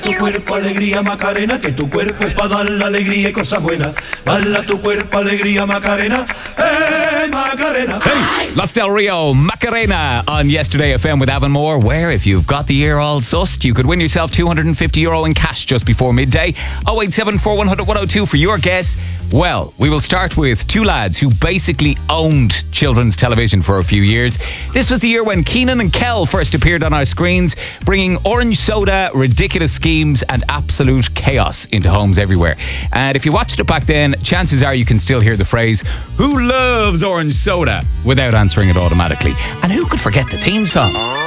Tu cuerpo alegría Macarena, que tu cuerpo es para dar la alegría y cosas buenas. Dale tu cuerpo alegría Macarena, Macarena. Hey, Los Del Rio, Macarena on Yesterday FM with Avon Moore, where if you've got the year all sussed, you could win yourself €250 in cash just before midday. 087 100 102 for your guess. Well, we will start with two lads who basically owned children's television for a few years. This was the year when Keenan and Kel first appeared on our screens, bringing orange soda, ridiculous schemes and absolute chaos into homes everywhere. And if you watched it back then, chances are you can still hear the phrase, "Who loves orange soda?" without answering it automatically. And who could forget the theme song?